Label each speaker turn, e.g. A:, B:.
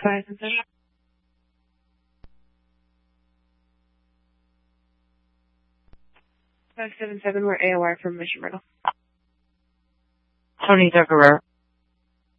A: 577. 577, we're AOR from Mission Rental.
B: Tony Zuckerer.